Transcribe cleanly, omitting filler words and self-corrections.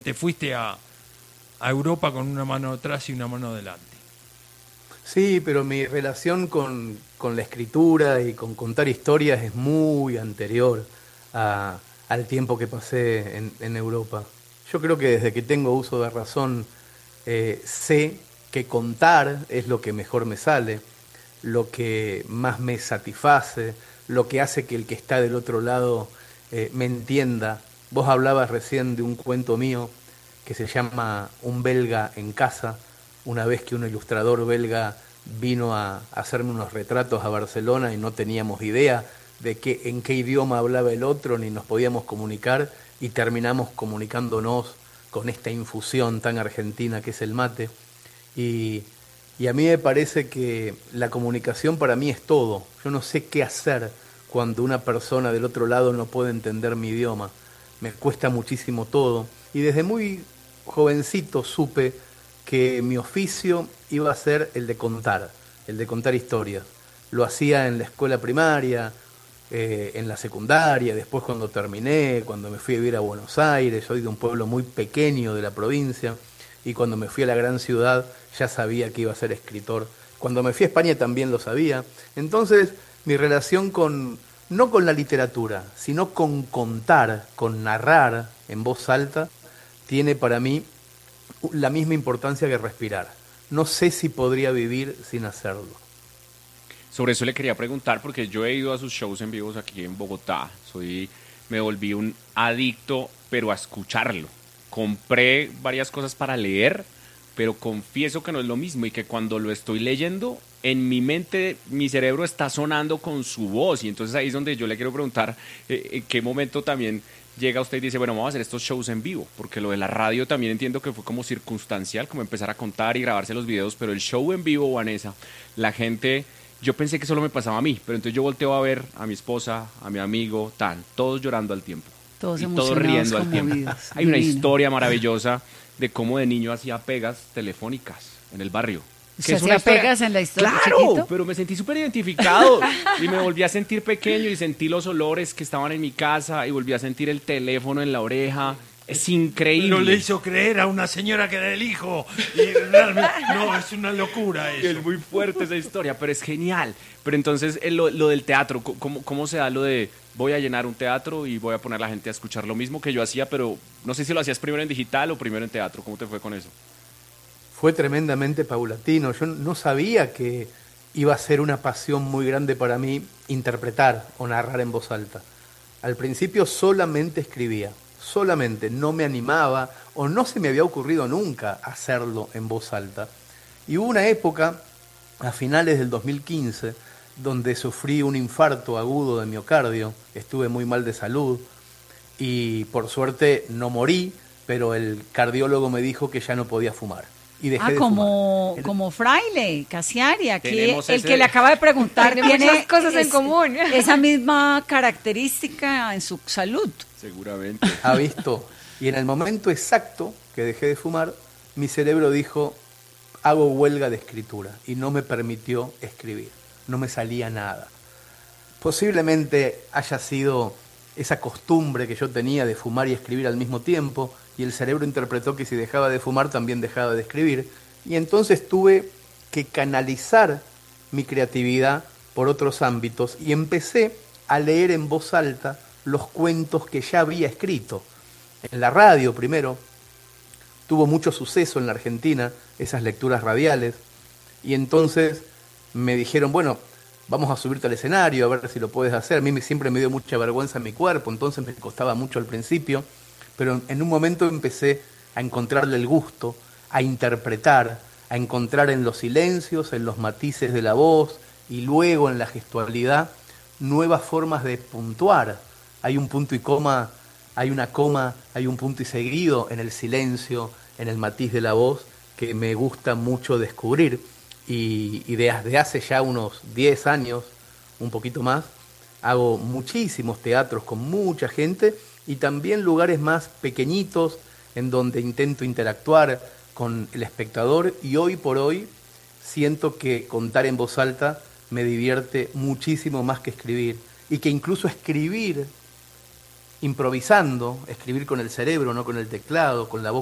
te fuiste a Europa con una mano atrás y una mano adelante. Sí, pero mi relación con la escritura y con contar historias es muy anterior a- al tiempo que pasé en Europa. Yo creo que desde que tengo uso de razón sé que contar es lo que mejor me sale, lo que más me satisface, lo que hace que el que está del otro lado me entienda. Vos hablabas recién de un cuento mío que se llama Un belga en casa, una vez que un ilustrador belga vino a hacerme unos retratos a Barcelona y no teníamos idea de en qué idioma hablaba el otro, ni nos podíamos comunicar, y terminamos comunicándonos con esta infusión tan argentina que es el mate. Y, y a mí me parece que la comunicación para mí es todo. Yo no sé qué hacer cuando una persona del otro lado no puede entender mi idioma. Me cuesta muchísimo todo. Y desde muy jovencito supe que mi oficio iba a ser el de contar historias. Lo hacía en la escuela primaria, en la secundaria, después cuando terminé, cuando me fui a vivir a Buenos Aires, soy de un pueblo muy pequeño de la provincia, y cuando me fui a la gran ciudad ya sabía que iba a ser escritor. Cuando me fui a España también lo sabía. Entonces, mi relación no con la literatura, sino con contar, con narrar en voz alta, tiene para mí la misma importancia que respirar. No sé si podría vivir sin hacerlo. Sobre eso le quería preguntar porque yo he ido a sus shows en vivos aquí en Bogotá. Me volví un adicto, pero a escucharlo. Compré varias cosas para leer, pero confieso que no es lo mismo y que cuando lo estoy leyendo, en mi mente, mi cerebro está sonando con su voz y entonces ahí es donde yo le quiero preguntar en qué momento también llega usted y dice, bueno, vamos a hacer estos shows en vivo, porque lo de la radio también entiendo que fue como circunstancial, como empezar a contar y grabarse los videos, pero el show en vivo, Vanessa, la gente, yo pensé que solo me pasaba a mí, pero entonces yo volteo a ver a mi esposa, a mi amigo, todos llorando al tiempo. Todos Y todos emocionados, riendo al tiempo. conmovidos. Hay una Divino. historia maravillosa de cómo de niño hacía pegas telefónicas en el barrio. ¿Se hacía pegas en la historia, ¡Claro! chiquito? Pero me sentí súper identificado y me volví a sentir pequeño y sentí los olores que estaban en mi casa y volví a sentir el teléfono en la oreja. Es increíble. Pero le hizo creer a una señora que era el hijo. Y realmente, no, es una locura eso. Es muy fuerte esa historia, pero es genial. Pero entonces, lo del teatro, ¿cómo se da lo de voy a llenar un teatro y voy a poner a la gente a escuchar lo mismo que yo hacía, pero no sé si lo hacías primero en digital o primero en teatro? ¿Cómo te fue con eso? Fue tremendamente paulatino. Yo no sabía que iba a ser una pasión muy grande para mí interpretar o narrar en voz alta. Al principio solamente escribía, solamente, no me animaba o no se me había ocurrido nunca hacerlo en voz alta. Y hubo una época, a finales del 2015, donde sufrí un infarto agudo de miocardio, estuve muy mal de salud y por suerte no morí, pero el cardiólogo me dijo que ya no podía fumar. Y dejé de fumar. Como Fraile, Casiari, aquí Tenemos el ese- que le acaba de preguntar Tiene tiene muchas cosas en común. esa misma característica en su salud. Seguramente. ¿Ha visto? Y en el momento exacto que dejé de fumar, mi cerebro dijo, hago huelga de escritura, y no me permitió escribir, no me salía nada. Posiblemente haya sido esa costumbre que yo tenía de fumar y escribir al mismo tiempo, y el cerebro interpretó que si dejaba de fumar también dejaba de escribir, y entonces tuve que canalizar mi creatividad por otros ámbitos y empecé a leer en voz alta los cuentos que ya había escrito. En la radio primero, tuvo mucho suceso en la Argentina esas lecturas radiales, y entonces me dijeron, bueno, vamos a subirte al escenario a ver si lo puedes hacer. A mí siempre me dio mucha vergüenza en mi cuerpo, entonces me costaba mucho al principio, pero en un momento empecé a encontrarle el gusto, a interpretar, a encontrar en los silencios, en los matices de la voz y luego en la gestualidad nuevas formas de puntuar. Hay un punto y coma, hay una coma, hay un punto y seguido en el silencio, en el matiz de la voz, que me gusta mucho descubrir. Y desde hace ya unos 10 años, un poquito más, hago muchísimos teatros con mucha gente y también lugares más pequeñitos en donde intento interactuar con el espectador, y hoy por hoy siento que contar en voz alta me divierte muchísimo más que escribir, y que incluso escribir improvisando, escribir con el cerebro, no con el teclado, con la boca